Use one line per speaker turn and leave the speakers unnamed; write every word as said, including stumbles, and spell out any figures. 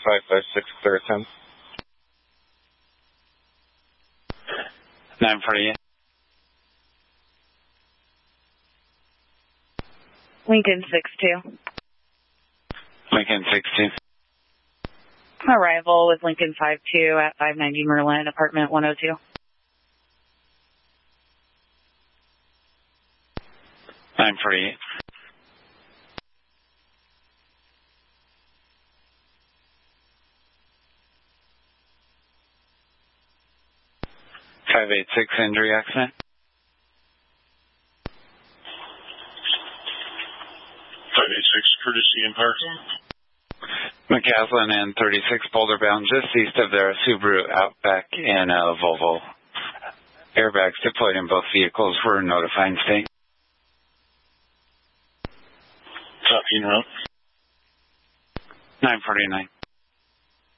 five five six, clear ten.
nine forty-eight.
Lincoln six two.
Lincoln six two.
Arrival with Lincoln five two at five ninety Merlin, apartment one oh two.
nine forty-eight. five eight six, injury accident.
five eight six, courtesy and park.
McCaslin and thirty-six Boulder bound just east of their Subaru Outback and a Volvo. Airbags deployed in both vehicles were notifying state.
Copy en route.
nine forty-nine.